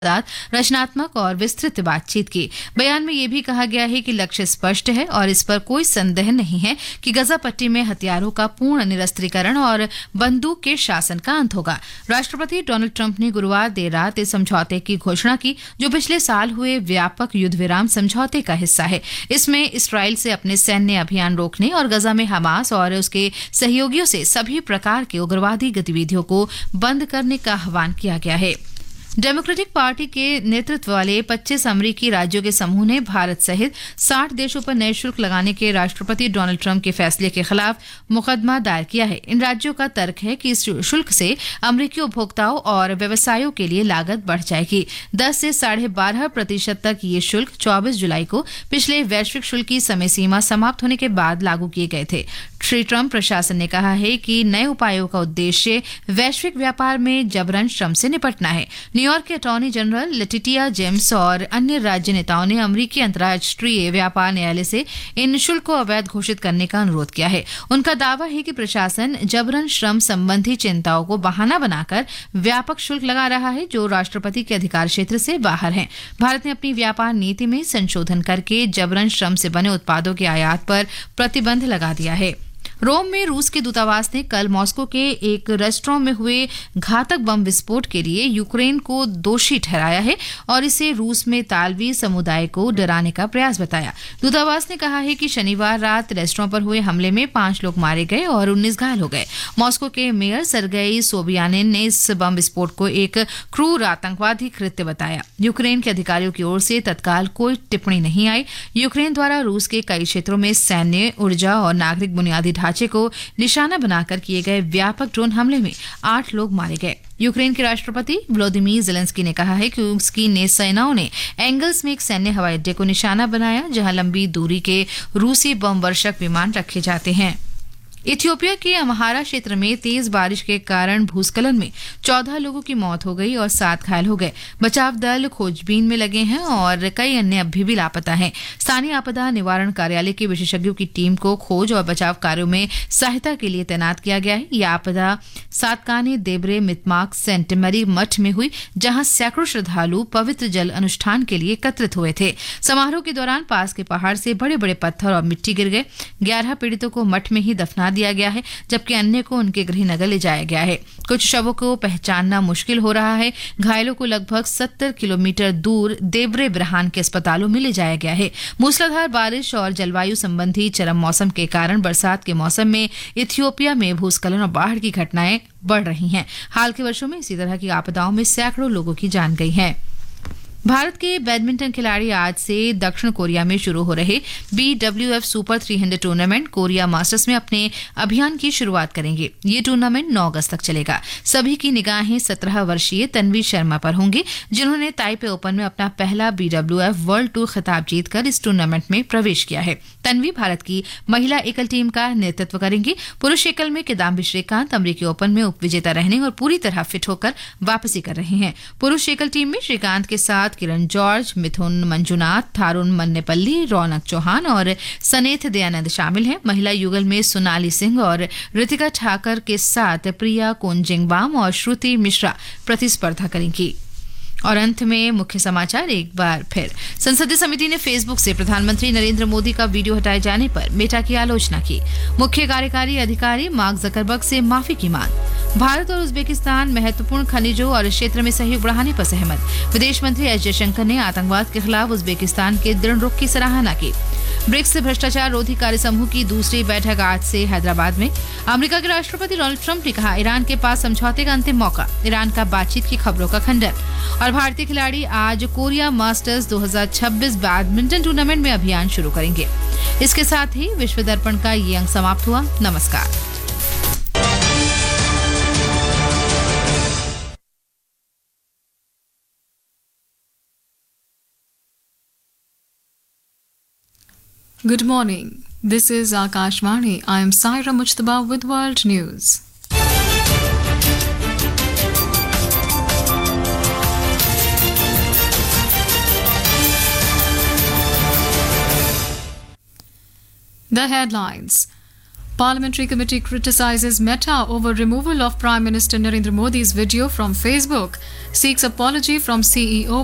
रचनात्मक और विस्तृत बातचीत की। बयान में यह भी कहा गया है कि लक्ष्य स्पष्ट है और इस पर कोई संदेह नहीं है कि गजा पट्टी में हथियारों का पूर्ण निरस्त्रीकरण और बंदूक के शासन का अंत होगा। राष्ट्रपति डोनाल्ड ट्रंप ने गुरुवार देर रात इस समझौते की घोषणा की, जो पिछले साल हुए व्यापक युद्ध विराम समझौते का हिस्सा है। इसमें इसराइल से अपने सैन्य अभियान रोकने और गजा में हमास और उसके सहयोगियों से सभी प्रकार के उग्रवादी गतिविधियों को बंद करने का आह्वान किया गया है। डेमोक्रेटिक पार्टी के नेतृत्व वाले 25 अमरीकी राज्यों के समूह ने भारत सहित 60 देशों पर नए शुल्क लगाने के राष्ट्रपति डोनाल्ड ट्रंप के फैसले के खिलाफ मुकदमा दायर किया है। इन राज्यों का तर्क है कि इस शुल्क से अमरीकी उपभोक्ताओं और व्यवसायों के लिए लागत बढ़ जाएगी। 10 से 12.5% तक ये शुल्क 24 जुलाई को पिछले वैश्विक शुल्क की समय सीमा समाप्त होने के बाद लागू किए गए थे। श्री ट्रंप प्रशासन ने कहा है कि नए उपायों का उद्देश्य वैश्विक व्यापार में जबरन श्रम से निपटना है। न्यूयॉर्क के अटॉर्नी जनरल लेटिटिया जेम्स और अन्य राज्य नेताओं ने अमरीकी अंतर्राष्ट्रीय व्यापार न्यायालय से इन शुल्क को अवैध घोषित करने का अनुरोध किया है। उनका दावा है कि प्रशासन जबरन श्रम संबंधी चिंताओं को बहाना बनाकर व्यापक शुल्क लगा रहा है, जो राष्ट्रपति के अधिकार क्षेत्र से बाहर है। भारत ने अपनी व्यापार नीति में संशोधन करके जबरन श्रम से बने उत्पादों के आयात पर प्रतिबंध लगा दिया है। रोम में रूस के दूतावास ने कल मॉस्को के एक रेस्टोरेंट में हुए घातक बम विस्फोट के लिए यूक्रेन को दोषी ठहराया है और इसे रूस में तालवी समुदाय को डराने का प्रयास बताया। दूतावास ने कहा है कि शनिवार रात रेस्टोरेंट पर हुए हमले में 5 लोग मारे गए और 19 घायल हो गए। मॉस्को के मेयर सर्गेई सोबियानिन ने इस बम विस्फोट को एक क्रूर आतंकवादी कृत्य बताया। यूक्रेन के अधिकारियों की ओर से तत्काल कोई टिप्पणी नहीं आई। यूक्रेन द्वारा रूस के कई क्षेत्रों में सैन्य, ऊर्जा और नागरिक बुनियादी ढांचे को निशाना बनाकर किए गए व्यापक ड्रोन हमले में 8 लोग मारे गए। यूक्रेन के राष्ट्रपति व्लोदिमीर ज़ेलेंस्की ने कहा है कि उसकी सेनाओं ने एंगल्स में एक सैन्य हवाई अड्डे को निशाना बनाया, जहां लंबी दूरी के रूसी बम वर्षक विमान रखे जाते हैं। इथियोपिया के अम्हारा क्षेत्र में तेज बारिश के कारण भूस्खलन में 14 लोगों की मौत हो गई और 7 घायल हो गए। बचाव दल खोजबीन में लगे हैं और कई अन्य अभी भी लापता हैं। स्थानीय आपदा निवारण कार्यालय के विशेषज्ञों की टीम को खोज और बचाव कार्यों में सहायता के लिए तैनात किया गया है। यह आपदा सातकाने देबरे मितमाक सेंट मैरी मठ में हुई, जहां सैकड़ों श्रद्धालु पवित्र जल अनुष्ठान के लिए एकत्रित हुए थे। समारोह के दौरान पास के पहाड़ से बड़े बड़े पत्थर और मिट्टी गिर गए। 11 पीड़ितों को मठ में ही दफना दिया गया है, जबकि अन्य को उनके गृहनगर ले जाया गया है। कुछ शवों को पहचानना मुश्किल हो रहा है। घायलों को लगभग 70 किलोमीटर दूर देबरे ब्रहान के अस्पतालों में ले जाया गया है। मूसलाधार बारिश और जलवायु संबंधी चरम मौसम के कारण बरसात के मौसम में इथियोपिया में भूस्खलन और बाढ़ की घटनाएं बढ़ रही हैं। हाल के वर्षों में इसी तरह की आपदाओं में सैकड़ों लोगों की जान गई है। भारत के बैडमिंटन खिलाड़ी आज से दक्षिण कोरिया में शुरू हो रहे BWF super 300 tournament Korea masters में अपने अभियान की शुरुआत करेंगे। ये टूर्नामेंट 9 अगस्त तक चलेगा। सभी की निगाहें 17 वर्षीय तन्वी शर्मा पर होंगी, जिन्होंने ताइपे ओपन में अपना पहला BWF वर्ल्ड टूर खिताब जीतकर इस टूर्नामेंट में प्रवेश किया है। तन्वी भारत की महिला एकल टीम का नेतृत्व करेंगी। पुरुष एकल में किदाम्बी श्रीकांत अमरीकी ओपन में उपविजेता रहने और पूरी तरह फिट होकर वापसी कर रहे हैं। पुरुष एकल टीम में श्रीकांत के साथ किरण जॉर्ज, मिथुन मंजुनाथ, थारुण मन्नेपल्ली, रौनक चौहान और सनेथ दयानंद शामिल हैं। महिला युगल में सोनाली सिंह और ऋतिका ठाकर के साथ प्रिया कोंजिंगबाम और श्रुति मिश्रा प्रतिस्पर्धा करेंगी। और अंत में मुख्य समाचार एक बार फिर। संसदीय समिति ने फेसबुक से प्रधानमंत्री नरेंद्र मोदी का वीडियो हटाए जाने पर मेटा की आलोचना की। मुख्य कार्यकारी अधिकारी मार्क जकरबर्ग से माफी की मांग। भारत और उज्बेकिस्तान महत्वपूर्ण खनिजों और क्षेत्र में सहयोग बढ़ाने पर सहमत। विदेश मंत्री एस जयशंकर ने आतंकवाद के खिलाफ उज्बेकिस्तान के दृढ़ रुख की सराहना की। ब्रिक्स भ्रष्टाचार रोधी कार्य समूह की दूसरी बैठक आज से हैदराबाद में। अमेरिका के राष्ट्रपति डोनाल्ड ट्रंप ने कहा, ईरान के पास समझौते का अंतिम मौका। ईरान का बातचीत की खबरों का खंडन। और भारतीय खिलाड़ी आज कोरिया मास्टर्स 2026 बैडमिंटन टूर्नामेंट में अभियान शुरू करेंगे। इसके साथ ही विश्व दर्पण का ये अंक समाप्त हुआ। नमस्कार। Good morning. This is Akashvani. I am Saira Mujtaba with World News. The headlines. Parliamentary committee criticizes Meta over removal of Prime Minister Narendra Modi's video from Facebook, seeks apology from CEO